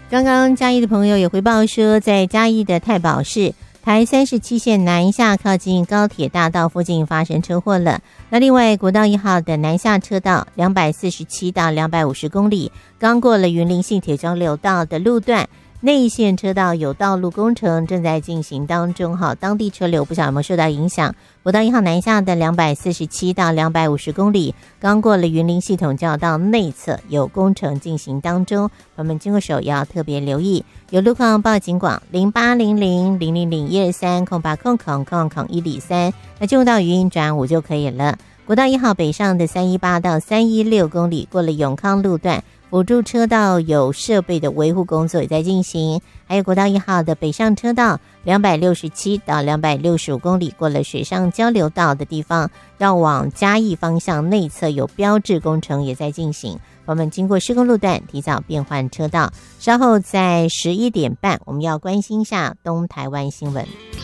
刚刚嘉义的朋友也回报说，在嘉义的太保市台37线南下靠近高铁大道附近发生车祸了。那另外国道1号的南下车道247到250公里，刚过了云林信铁交流道的路段，内线车道有道路工程正在进行当中，当地车流不晓得有没有受到影响。国道1号南下的247到250公里，刚过了云林系统交流道内侧有工程进行当中，朋友们经过手要特别留意。有路况报警广080000010308000103，那进入到语音转5就可以了。国道1号北上的318到316公里，过了永康路段，辅助车道有设备的维护工作也在进行。还有国道1号的北上车道267到265公里，过了水上交流道的地方，要往嘉义方向内侧有标志工程也在进行。我们经过施工路段提早变换车道。稍后在11点半，我们要关心一下东台湾新闻。